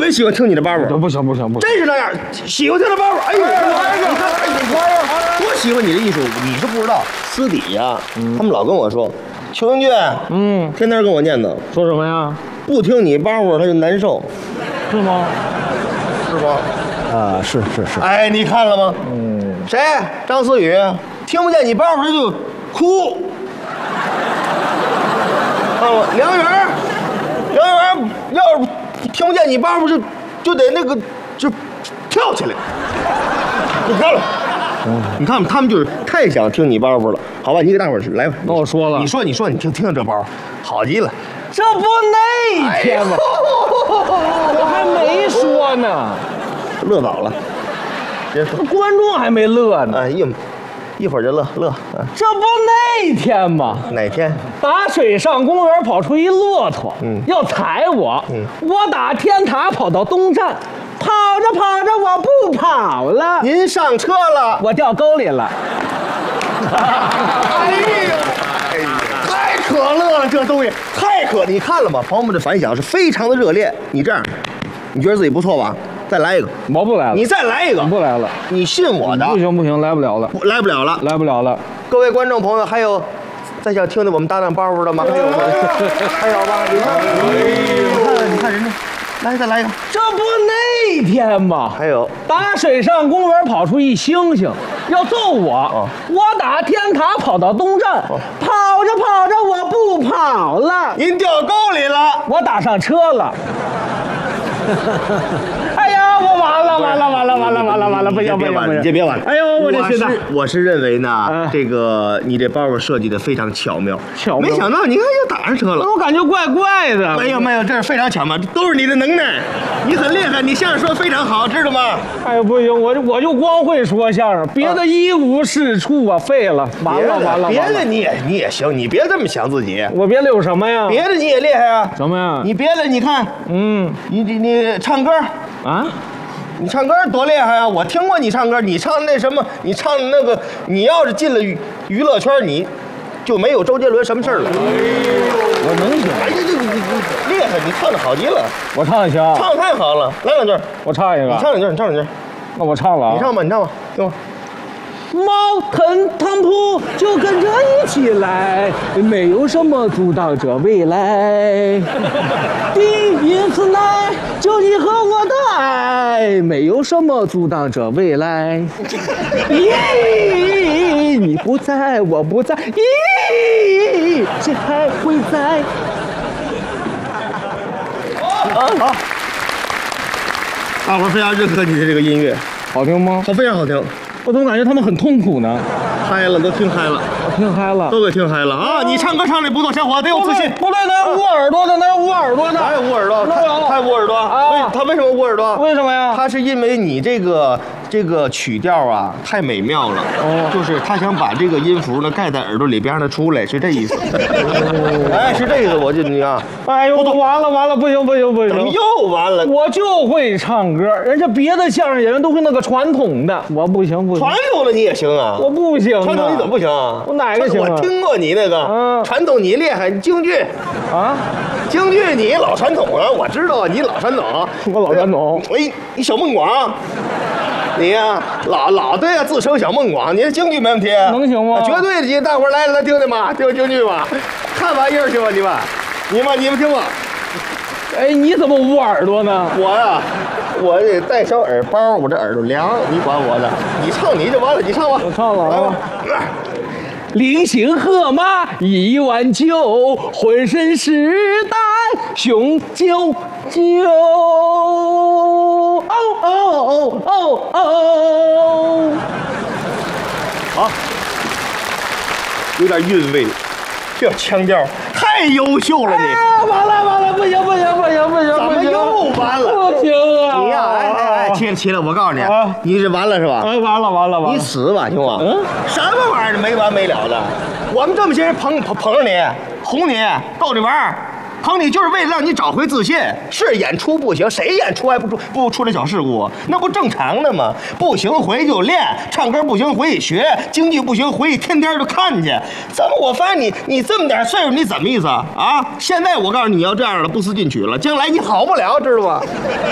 别喜欢听你的包袱。 不行， 真是那样，喜欢听的包袱。哎呦，你看，多喜欢你的艺术，你是不知道。私底下，他们老跟我说，邱英俊，天天跟我念叨， 说什么呀？ 不听你包袱他就难受， 是吗？ 是吗？ 啊，是。 哎，你看了吗？谁？张思雨，听不见你包袱他就哭。看了吗？梁元要是听不见你包袱就得那个就跳起来。你看了？你看他们就是太想听你包袱了，好吧？你给大伙儿来吧。 那我说了， 你说，你听这包，好极了。 这不那天吗？我还没说呢， 乐倒了。别说， 观众还没乐呢。 哎，一会儿就乐。 这不那天吗？ 哪天？ 打水上公园跑出一骆驼，要踩我，我打天塔跑到东站，跑着我不跑了， 您上车了， 我掉沟里了。 哎呀，太可乐了，这东西太可！你看了吗？朋友们的反响是非常的热烈。你这样，你觉得自己不错吧？再来一个， 我不来了。 你再来一个， 不来了。 你信我的？ 不行，来不了了。 来不了了。各位观众朋友，还有再想听听我们搭档包袱的吗？还有吗？还有吧？你看人家，再来一个。 这不那天吗？ 还有打水上公园跑出一猩猩，要揍我，我打天塔跑到东站，跑着我不跑了， 您掉沟里了， 我打上车了。哎呀，我完了，不行， 你先别完了。 哎呦，我这心脏， 我是认为呢，这个你这包袱设计的非常巧妙，没想到你看又打上车了， 我感觉怪怪的。 没有，这是非常巧妙，都是你的能耐，你很厉害，你相声说得非常好，知道吗？ 哎呦，不行，我就光会说相声，别的一无是处啊，废了，完了。 别的你也行，你别这么想自己。 我别的有什么呀？ 别的你也厉害啊。 什么呀？ 你别的你看，你唱歌啊。 你唱歌多厉害啊！我听过你唱歌，你唱那什么，你唱那个，你要是进了娱乐圈，你就没有周杰伦什么事儿了。 我能行？ 哎呀，你厉害，你唱的好极了。 我唱行， 唱太好了，来两句。 我唱一个。 你唱两句。 那我唱了啊。 你唱吧，听吧。 猫腾汤铺就跟着一起来，没有什么阻挡着未来。第一次来就你和我的爱，没有什么阻挡着未来。咦，你不在，我不在，咦，谁还会在？ 好，大伙儿非常认可你的这个音乐， 好听吗？ 非常好听。 我怎么感觉他们很痛苦呢？ 嗨了，都听嗨了， 听嗨了， 都给听嗨了啊！你唱歌唱的不错，小伙子得有自信。 不对，那捂耳朵的，那捂耳朵的， 哪有捂耳朵？太捂耳朵啊！ 他为什么捂耳朵？ 为什么呀？ 他是因为你这个曲调啊太美妙了，就是他想把这个音符呢盖在耳朵里边让它出来，是这意思。哎，是这意思，我就你啊， 哎呦，完了，不行， 怎么又完了？ 我就会唱歌，人家别的相声演员都会那个传统的，我不行。 传统的你也行啊？ 我不行。 传统你怎么不行啊？ 我哪个行啊？ 我听过你那个，传统你厉害，你京剧啊， 京剧你老传统啊，我知道你老传统。 我老传统。 哎，你小孟广。你呀，老对呀，自称小孟广，你这京剧没问题， 能行吗？ 绝对的，你大伙儿来听听吧，听京剧吧，看玩意儿去吧，你们听吧。 哎，你怎么捂耳朵呢？ 我呀，我得带小耳包，我这耳朵凉，你管我的。你唱你就完了，你唱吧。 我唱了啊。 来吧。 临行喝马一碗酒，浑身是胆雄赳赳。 好，有点韵味，这腔调太优秀了你。 完了，不行， 怎么又完了？ 不行啊！ 你呀，起来，我告诉你，你是完了是吧？ 完了！ 你死吧，行吗？什么玩意儿没完没了的？我们这么些人捧着你，哄你，逗你玩。捧你就是为了让你找回自信，是演出不行，谁演出还不出点小事故啊？那不正常的吗？不行回去就练，唱歌不行回去学，京剧不行回去天天就看去。怎么我发现你这么点岁数，你怎么意思啊？现在我告诉你，要这样了，不思进取了，将来你好不了，知道吗？